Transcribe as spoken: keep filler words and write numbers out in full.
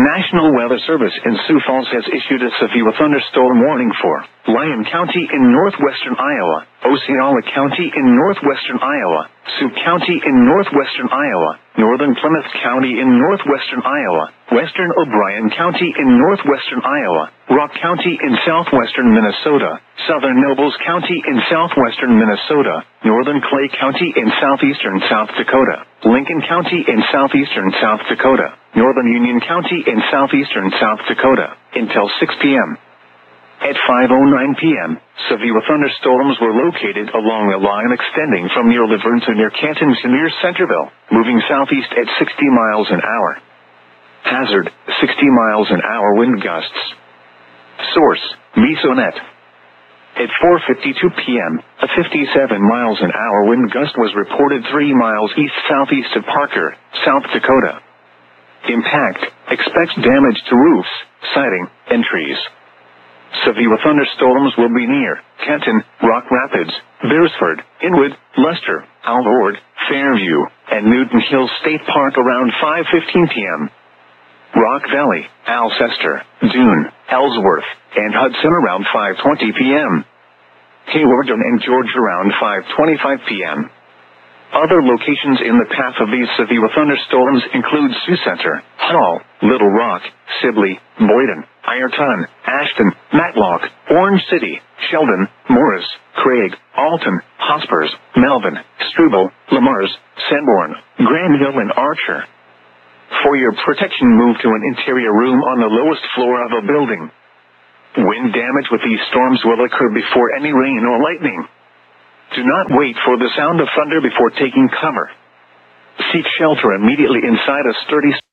National Weather Service in Sioux Falls has issued a severe thunderstorm warning for Lyon County in northwestern Iowa, Osceola County in northwestern Iowa, Sioux County in northwestern Iowa, northern Plymouth County in northwestern Iowa, western O'Brien County in northwestern Iowa, Rock County in southwestern Minnesota, southern Nobles County in southwestern Minnesota, northern Clay County in southeastern South Dakota, Lincoln County in southeastern South Dakota, northern Union County in southeastern South Dakota, until six p m At five oh nine p m, severe thunderstorms were located along a line extending from near Laverne to near Canton to near Centerville, moving southeast at sixty miles an hour. Hazard, sixty miles an hour wind gusts. Source, Mesonet. At four fifty-two p m, a fifty-seven miles an hour wind gust was reported three miles east-southeast of Parker, South Dakota. Impact, expects damage to roofs, siding, and trees. Severe thunderstorms will be near Canton, Rock Rapids, Beresford, Inwood, Luster, Alvord, Fairview, and Newton Hills State Park around five fifteen p m Rock Valley, Alcester, Dune, Ellsworth, and Hudson around five twenty p m Hawarden and George around five twenty-five p m Other locations in the path of these severe thunderstorms include Sioux Center, Hall, Little Rock, Sibley, Boyden, Ironton, Ashton, Matlock, Orange City, Sheldon, Morris, Craig, Alton, Hospers, Melvin, Struble, Lamars, Sanborn, Grand Hill, and Archer. For your protection, move to an interior room on the lowest floor of a building. Wind damage with these storms will occur before any rain or lightning. Do not wait for the sound of thunder before taking cover. Seek shelter immediately inside a sturdy